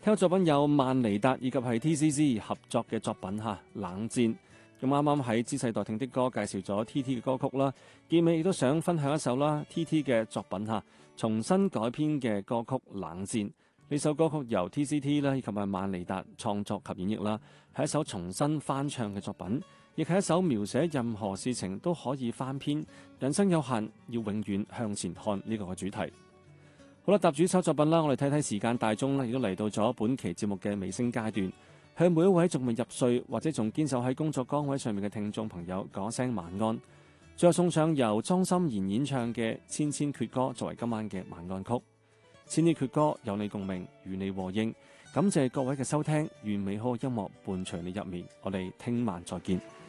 聽嘅作品有曼尼達以及係 TCC 合作嘅作品冷戰。咁啱啱喺姿勢待聽的歌介紹咗 TT 嘅歌曲啦，結尾亦都想分享一首啦 TT 嘅作品重新改編嘅歌曲冷戰。呢首歌曲由 TCT 啦以及係曼尼達創作及演繹啦，係一首重新翻唱嘅作品，亦係一首描寫任何事情都可以翻篇，人生有限，要永遠向前看呢個嘅主題。好啦，答住首作品啦，我哋睇睇時間大鐘啦，亦都嚟到咗本期節目嘅尾聲階段。向每一位仲未入睡或者仲堅守喺工作崗位上面嘅聽眾朋友講聲晚安。最後送上由莊心妍演唱嘅《千千闕歌》作為今晚嘅晚安曲。千千闕歌有你共鳴，與你和應。感謝各位嘅收聽，願美好嘅音樂伴隨你入眠。我哋聽晚再見。